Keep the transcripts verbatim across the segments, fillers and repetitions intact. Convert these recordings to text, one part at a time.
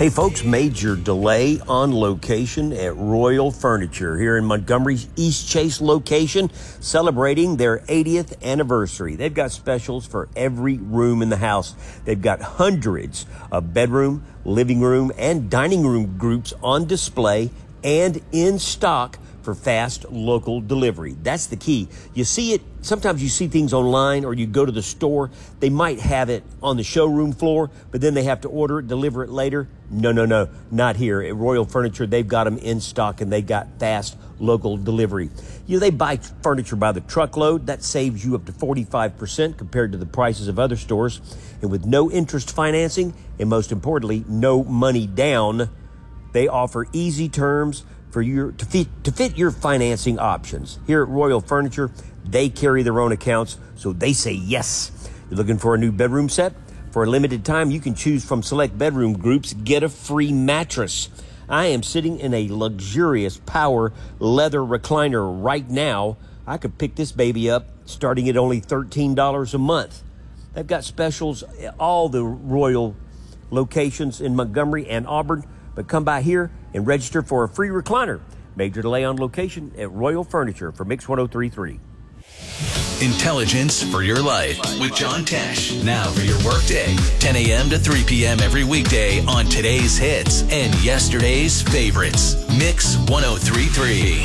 Hey folks, major delay on location at Royal Furniture here in Montgomery's East Chase location, celebrating their eightieth anniversary. They've got specials for every room in the house. They've got hundreds of bedroom, living room, and dining room groups on display and in stock for fast local delivery. That's the key. You see it, sometimes you see things online or you go to the store, they might have it on the showroom floor, but then they have to order it, deliver it later. No, no, no, not here. At Royal Furniture, they've got them in stock and they got fast local delivery. You know, they buy furniture by the truckload. That saves you up to forty-five percent compared to the prices of other stores. And with no interest financing, and most importantly, no money down, they offer easy terms for your to fit to fit your financing options. Here at Royal Furniture, they carry their own accounts, so they say yes. You're looking for a new bedroom set? For a limited time, you can choose from select bedroom groups, get a free mattress. I am sitting in a luxurious power leather recliner right now. I could pick this baby up starting at only thirteen dollars a month. They've got specials at all the Royal locations in Montgomery and Auburn. But come by here and register for a free recliner. Major delay on location at Royal Furniture for Mix one oh three point three. Intelligence for your life with John Tesh. Now for your workday, ten a.m. to three p.m. every weekday on today's hits and yesterday's favorites. Mix one oh three point three.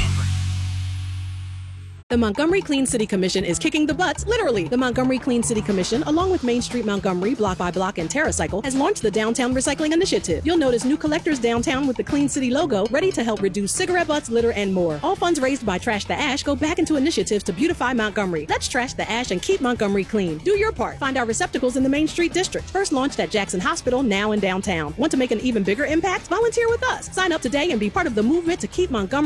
The Montgomery Clean City Commission is kicking the butts, literally. The Montgomery Clean City Commission, along with Main Street Montgomery, Block by Block, and TerraCycle, has launched the Downtown Recycling Initiative. You'll notice new collectors downtown with the Clean City logo, ready to help reduce cigarette butts, litter, and more. All funds raised by Trash the Ash go back into initiatives to beautify Montgomery. Let's trash the ash and keep Montgomery clean. Do your part. Find our receptacles in the Main Street District. First launched at Jackson Hospital, now in downtown. Want to make an even bigger impact? Volunteer with us. Sign up today and be part of the movement to keep Montgomery